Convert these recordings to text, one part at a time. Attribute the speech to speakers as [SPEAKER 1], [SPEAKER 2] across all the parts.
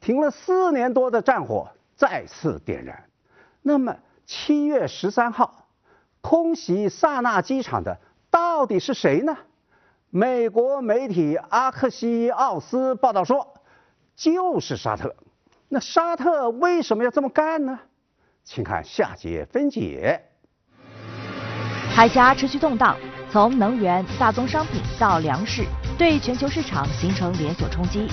[SPEAKER 1] 停了4年多的战火再次点燃。那么7月13号空袭萨那机场的到底是谁呢？美国媒体阿克西奥斯报道说，就是沙特。那沙特为什么要这么干呢？请看下节分解。
[SPEAKER 2] 海峡持续动荡，从能源、大宗商品到粮食，对全球市场形成连锁冲击。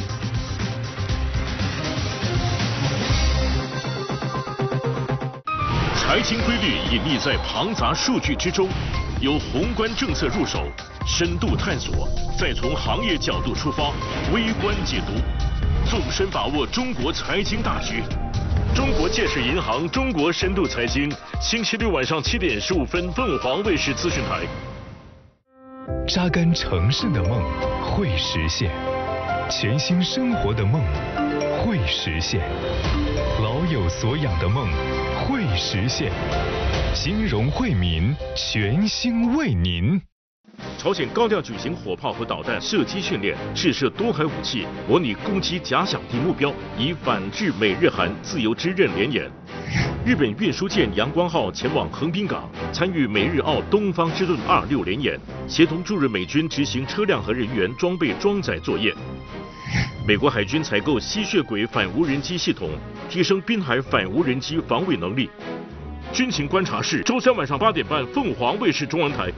[SPEAKER 3] 财经规律隐匿在庞杂数据之中，由宏观政策入手，深度探索，再从行业角度出发，微观解读，纵深把握中国财经大局。中国建设银行中国深度财经，星期六晚上7点15分，凤凰卫视资讯台。
[SPEAKER 4] 扎根城市的梦会实现，全新生活的梦会实现，老有所养的梦会实现。金融惠民，全心为您。
[SPEAKER 3] 朝鲜高调举行火炮和导弹射击训练，试射多海武器，模拟攻击假想敌目标，以反制美日韩自由之刃联演。日本运输舰阳光号前往横滨港，参与美日澳东方之盾26联演，协同驻日美军执行车辆和人员装备装载作业。美国海军采购吸血鬼反无人机系统，提升滨海反无人机防卫能力。军情观察室，周三晚上8点半，凤凰卫视中文台。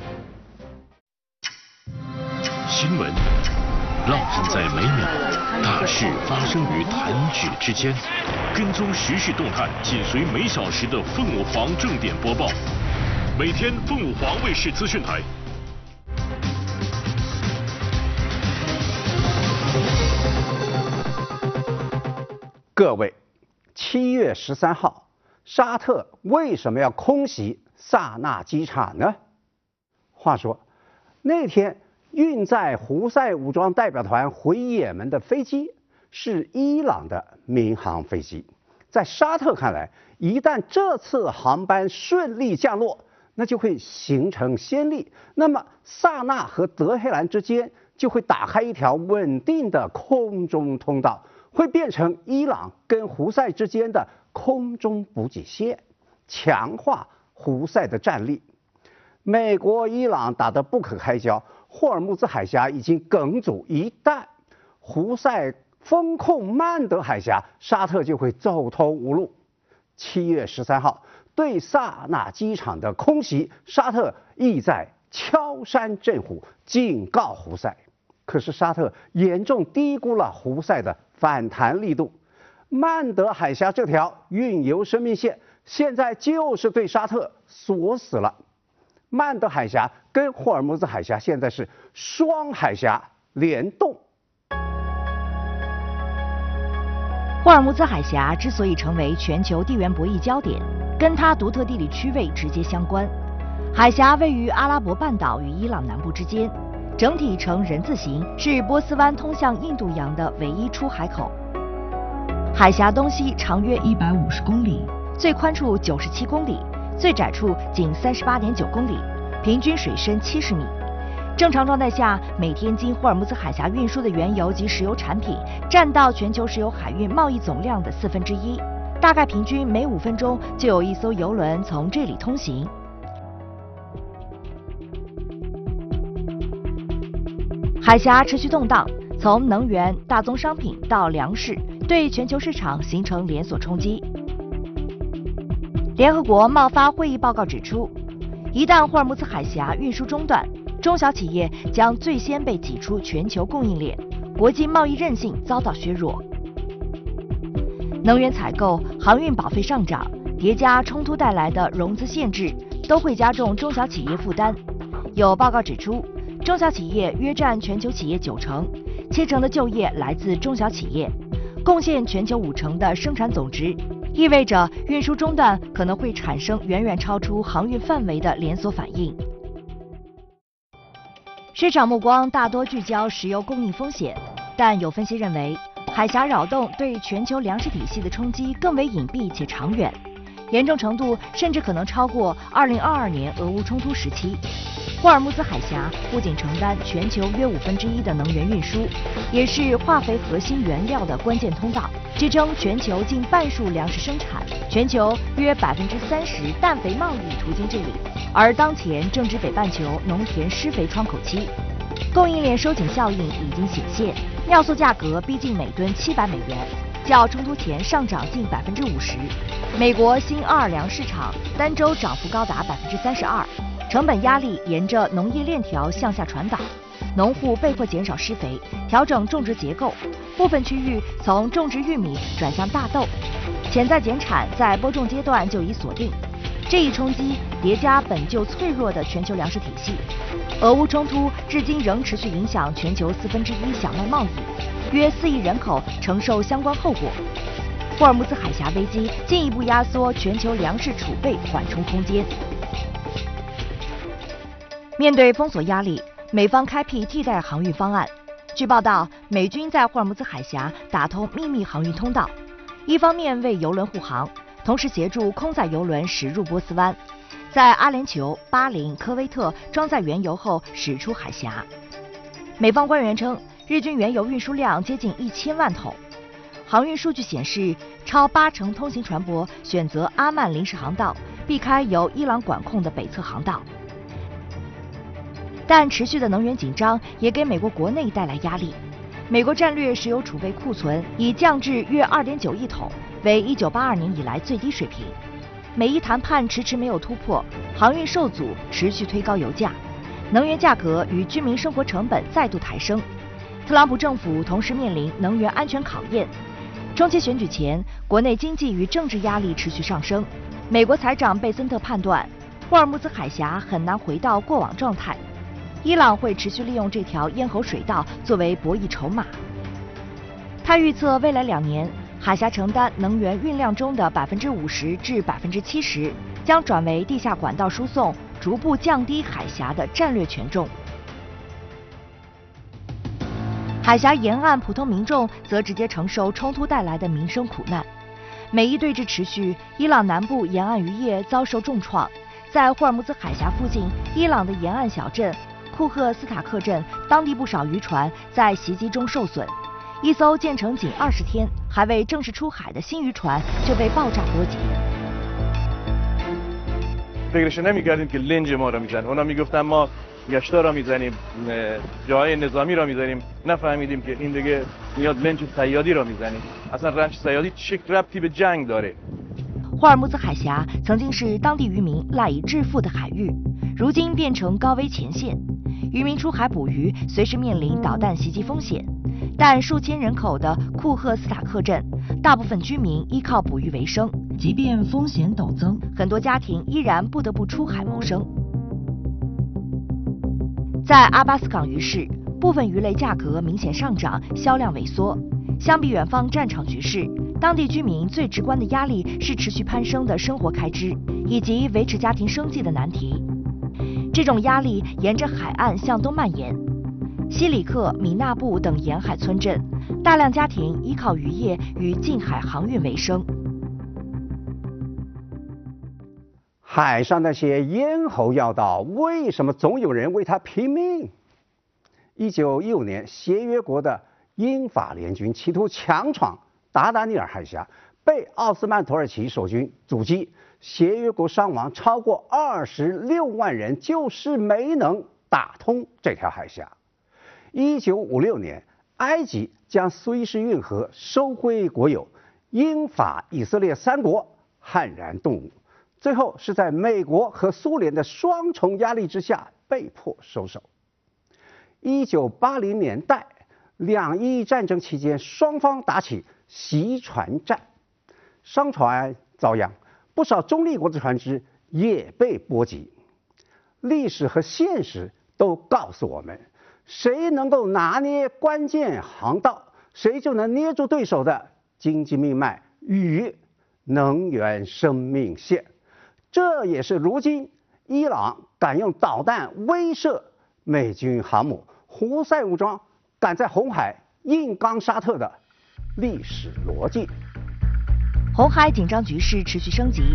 [SPEAKER 3] 新闻烙印在每秒，大事发生于弹指之间。跟踪时事动态，紧随每小时的凤凰正点播报。每天凤凰卫视资讯台。
[SPEAKER 1] 各位，7月13号，沙特为什么要空袭萨那机场呢？话说，那天运载胡塞武装代表团回也门的飞机是伊朗的民航飞机。在沙特看来，一旦这次航班顺利降落，那就会形成先例。那么萨那和德黑兰之间就会打开一条稳定的空中通道，会变成伊朗跟胡塞之间的空中补给线，强化胡塞的战力。美国、伊朗打得不可开交，霍尔木兹海峡已经梗阻，一旦胡塞封控曼德海峡，沙特就会走投无路。7月13号对萨那机场的空袭，沙特意在敲山震虎，警告胡塞。可是沙特严重低估了胡塞的反弹力度。曼德海峡这条运油生命线，现在就是对沙特锁死了。曼德海峡跟霍尔木兹海峡现在是双海峡联动。
[SPEAKER 2] 霍尔木兹海峡之所以成为全球地缘博弈焦点，跟它独特地理区位直接相关。海峡位于阿拉伯半岛与伊朗南部之间，整体呈人字形，是波斯湾通向印度洋的唯一出海口。海峡东西长约150公里，最宽处97公里，最窄处仅38.9公里，平均水深70米。正常状态下，每天经霍尔木兹海峡运输的原油及石油产品占到全球石油海运贸易总量的1/4，大概平均每5分钟就有一艘油轮从这里通行。海峡持续动荡，从能源、大宗商品到粮食，对全球市场形成连锁冲击。联合国贸发会议报告指出，一旦霍尔木兹海峡运输中断，中小企业将最先被挤出全球供应链，国际贸易韧性遭到削弱。能源采购、航运保费上涨，叠加冲突带来的融资限制，都会加重中小企业负担。有报告指出，中小企业约占全球企业90%，70%的就业来自中小企业，贡献全球50%的生产总值，意味着运输中断可能会产生远远超出航运范围的连锁反应。市场目光大多聚焦石油供应风险，但有分析认为，海峡扰动对全球粮食体系的冲击更为隐蔽且长远。 严重程度甚至可能超过2022年俄乌冲突时期。霍尔木兹海峡不仅承担全球约1/5的能源运输，也是化肥核心原料的关键通道，支撑全球近半数粮食生产，全球约30%氮肥贸易途经这里。而当前正值北半球农田施肥窗口期，供应链收紧效应已经显现，尿素价格逼近每吨700美元，较冲突前上涨近50%。美国新奥尔良市场单周涨幅高达32%。成本压力沿着农业链条向下传导，农户被迫减少施肥，调整种植结构，部分区域从种植玉米转向大豆，潜在减产在播种阶段就已锁定。这一冲击叠加本就脆弱的全球粮食体系，俄乌冲突至今仍持续影响全球1/4小麦贸易，约4亿人口承受相关后果。霍尔木兹海峡危机进一步压缩全球粮食储备缓冲空间。面对封锁压力，美方开辟替代航运方案。据报道，美军在霍尔木兹海峡打通秘密航运通道，一方面为油轮护航，同时协助空载油轮驶入波斯湾，在阿联酋、巴林、科威特装载原油后驶出海峡。美方官员称，日军原油运输量接近1000万桶。航运数据显示，超80%通行船舶选择阿曼临时航道，避开由伊朗管控的北侧航道。但持续的能源紧张也给美国国内带来压力。美国战略石油储备库存已降至约2.9亿桶，为1982年以来最低水平。美伊谈判迟迟没有突破，航运受阻，持续推高油价，能源价格与居民生活成本再度抬升。特朗普政府同时面临能源安全考验。中期选举前，国内经济与政治压力持续上升。美国财长贝森特判断，霍尔木兹海峡很难回到过往状态。伊朗会持续利用这条咽喉水道作为博弈筹码。他预测未来2年，海峡承担能源运量中的50%至70%，将转为地下管道输送，逐步降低海峡的战略权重。海峡沿岸普通民众则直接承受冲突带来的民生苦难。美伊对峙持续，伊朗南部沿岸渔业遭受重创。在霍尔木兹海峡附近，伊朗的沿岸小镇库赫斯塔克镇，当地不少渔船在袭击中受损。一艘建成仅20天、还未正式出海的新渔船就被爆炸波及。
[SPEAKER 5] فکرش نمی‌کردیم که لنج ما رو میزنن. اونا میگفتن ما گشتا رو میزنیم، جاهای نظامی رو میزنیم. نفهمیدیم که این دیگه میاد لنج صیادی رو میزنیم. اصلا رنج صیادی چه ربطی به جنگ داره؟
[SPEAKER 2] 霍尔木兹海峡曾经是当地渔民赖以致富的海域，如今变成高危前线。渔民出海捕鱼，随时面临导弹袭击风险。但数千人口的库赫斯塔克镇，大部分居民依靠捕鱼为生，即便风险陡增，很多家庭依然不得不出海谋生。在阿巴斯港鱼市，部分鱼类价格明显上涨，销量萎缩。相比远方战场局势，当地居民最直观的压力是持续攀升的生活开支，以及维持家庭生计的难题。这种压力沿着海岸向东蔓延，西里克、米纳布等沿海村镇，大量家庭依靠渔业与近海航运为生。
[SPEAKER 1] 海上那些咽喉要道，为什么总有人为它拼命？1915年，协约国的英法联军企图强闯达达尼尔海峡，被奥斯曼土耳其守军阻击，协约国伤亡超过26万人，就是没能打通这条海峡。1956年，埃及将苏伊士运河收归国有，英法以色列3国悍然动武，最后是在美国和苏联的双重压力之下被迫收手。1980年代，两伊战争期间，双方打起袭船战，商船遭殃，不少中立国的船只也被波及。历史和现实都告诉我们，谁能够拿捏关键航道，谁就能捏住对手的经济命脉与能源生命线。这也是如今伊朗敢用导弹威慑美军航母，胡塞武装敢在红海硬刚沙特的历史逻辑。
[SPEAKER 2] 红海紧张局势持续升级，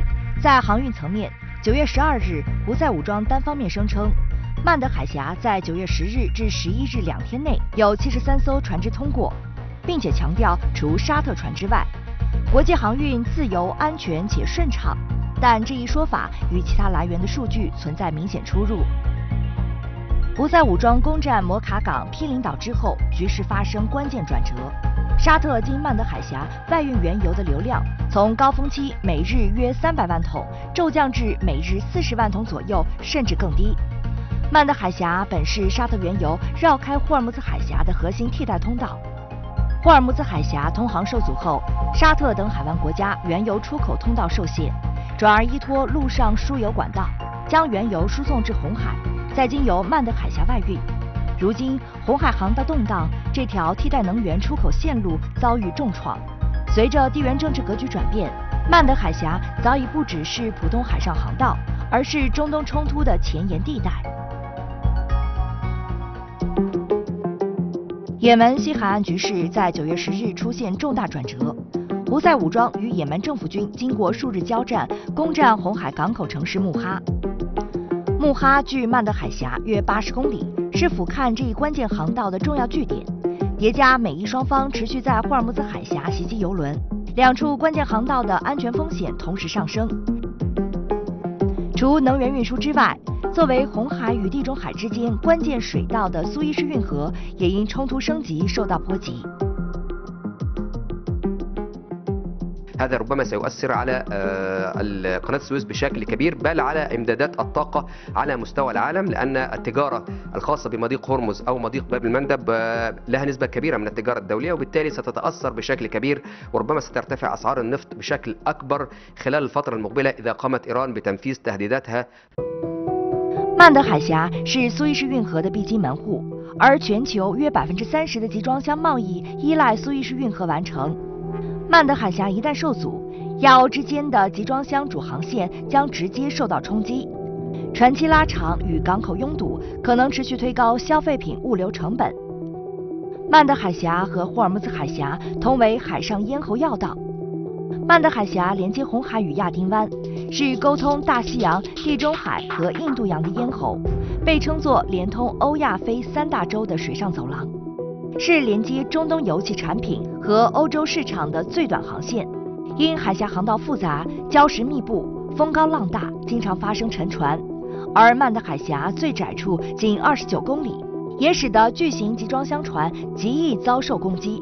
[SPEAKER 2] 在航运层面，9月12日，胡塞武装单方面声称，曼德海峡在9月10日至11日2天内有73艘船只通过，并且强调除沙特船之外，国际航运自由、安全且顺畅。但这一说法与其他来源的数据存在明显出入。胡塞武装攻占摩卡港、毗邻岛之后，局势发生关键转折。沙特经曼德海峡外运原油的流量从高峰期每日约300万桶骤降至每日40万桶左右，甚至更低。曼德海峡本是沙特原油绕开霍尔木兹海峡的核心替代通道。霍尔木兹海峡通航受阻后，沙特等海湾国家原油出口通道受限，转而依托陆上输油管道，将原油输送至红海，再经由曼德海峡外运。如今红海航道动荡，这条替代能源出口线路遭遇重创。随着地缘政治格局转变，曼德海峡早已不只是普通海上航道，而是中东冲突的前沿地带。也门西海岸局势在9月10日出现重大转折。胡塞武装与也门政府军经过数日交战，攻占红海港口城市穆哈。穆哈距曼德海峡约80公里，是俯瞰这一关键航道的重要据点。叠加美伊双方持续在霍尔木兹海峡袭击油轮，两处关键航道的安全风险同时上升。除能源运输之外，作为红海与地中海之间关键水道的苏伊士运河也因冲突升级受到波及。
[SPEAKER 6] هذا ربما سيؤثر على قناة السويس بشكل كبير بل على إمدادات الطاقة على مستوى العالم لأن التجارة الخاصة بمضيق هرمز أو مضيق باب المندب لها نسبة كبيرة من التجارة الدولية وبالتالي ستتأثر بشكل كبير وربما سترتفع أسعار النفط بشكل أكبر خلال الفترة المقبلة إذا قامت إيران بتنفيذ تهديداتها。
[SPEAKER 2] 曼德海峡是苏伊士运河的必经门户，而全球约30%的集装箱贸易依赖苏伊士运河完成。曼德海峡一旦受阻，亚欧之间的集装箱主航线将直接受到冲击，船期拉长与港口拥堵可能持续推高消费品物流成本。曼德海峡和霍尔木兹海峡同为海上咽喉要道。曼德海峡连接红海与亚丁湾，是沟通大西洋、地中海和印度洋的咽喉，被称作连通欧亚非3大洲的水上走廊，是连接中东油气产品和欧洲市场的最短航线。因海峡航道复杂、礁石密布、风高浪大，经常发生沉船，而曼德海峡最窄处仅29公里，也使得巨型集装箱船极易遭受攻击。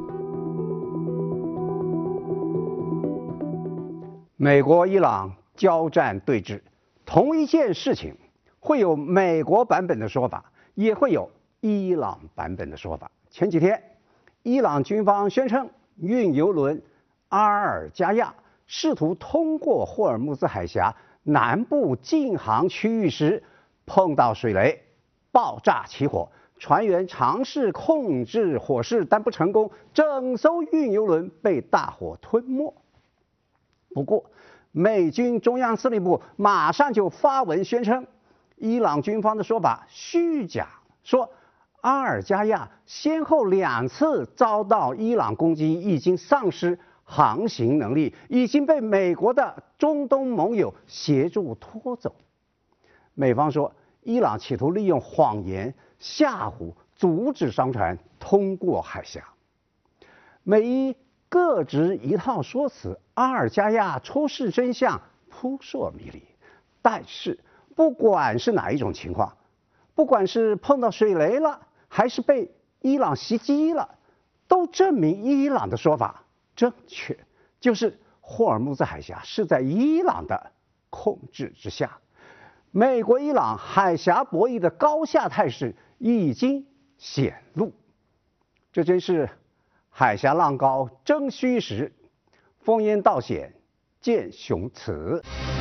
[SPEAKER 1] 美国、伊朗交战对峙，同一件事情会有美国版本的说法，也会有伊朗版本的说法。前几天，伊朗军方宣称运油轮阿尔加亚试图通过霍尔木兹海峡南部禁航区域时碰到水雷，爆炸起火，船员尝试控制火势，但不成功，整艘运油轮被大火吞没。不过，美军中央司令部马上就发文宣称，伊朗军方的说法虚假，说阿尔加亚先后2次遭到伊朗攻击，已经丧失航行能力，已经被美国的中东盟友协助拖走。美方说，伊朗企图利用谎言吓唬，阻止商船通过海峡。美伊各执一套说辞，阿尔加亚出事真相扑朔迷离。但是，不管是哪一种情况，不管是碰到水雷了，还是被伊朗袭击了，都证明伊朗的说法正确，就是霍尔木兹海峡是在伊朗的控制之下。美国伊朗海峡博弈的高下态势已经显露，这真是海峡浪高争虚实，烽烟道险见雄雌。